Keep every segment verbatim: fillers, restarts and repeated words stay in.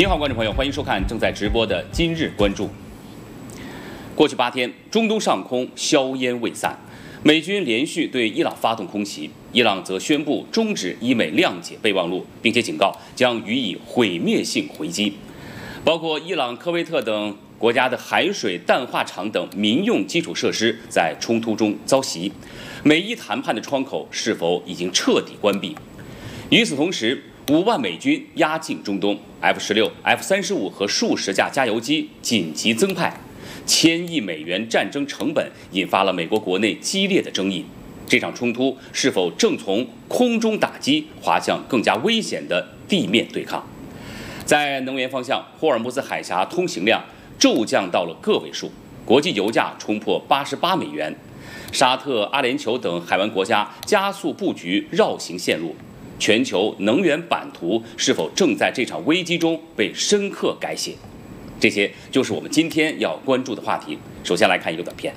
您好，观众朋友，欢迎收看正在直播的今日关注。过去八天，中东上空硝烟未散，美军连续对伊朗发动空袭，伊朗则宣布终止伊美谅解备忘录，并且警告将予以毁灭性回击。包括伊朗、科威特等国家的海水淡化厂等民用基础设施在冲突中遭袭，美伊谈判的窗口是否已经彻底关闭？与此同时，五万美军压境中东 ，F 十六、F 三十五和数十架加油机紧急增派，千亿美元战争成本引发了美国国内激烈的争议。这场冲突是否正从空中打击滑向更加危险的地面对抗？在能源方向，霍尔木兹海峡通行量骤降到了个位数，国际油价冲破八十八美元。沙特、阿联酋等海湾国家加速布局绕行线路，全球能源版图是否正在这场危机中被深刻改写？这些就是我们今天要关注的话题。首先来看一个短片。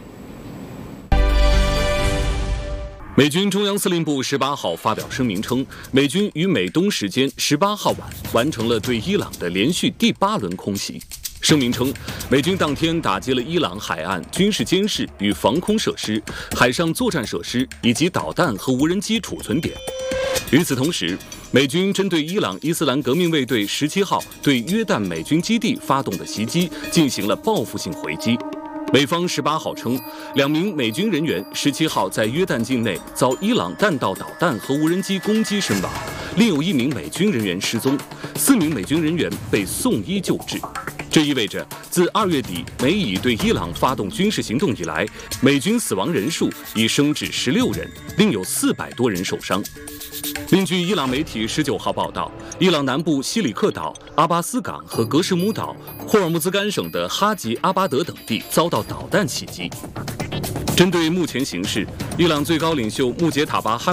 美军中央司令部十八号发表声明称，美军于美东时间十八号晚完成了对伊朗的连续第八轮空袭。声明称，美军当天打击了伊朗海岸军事监视与防空设施、海上作战设施以及导弹和无人机储存点。与此同时，美军针对伊朗伊斯兰革命卫队十七号对约旦美军基地发动的袭击进行了报复性回击。美方十八号称，两名美军人员十七号在约旦境内遭伊朗弹道导弹和无人机攻击身亡，另有一名美军人员失踪，四名美军人员被送医救治。这意味着，自二月底美以对伊朗发动军事行动以来，美军死亡人数已升至十六人，另有四百多人受伤。另据伊朗媒体十九号报道，伊朗南部西里克岛、阿巴斯港和格什姆岛、霍尔木兹干省的哈吉阿巴德等地遭到导弹袭击。针对目前形势，伊朗最高领袖穆杰塔巴哈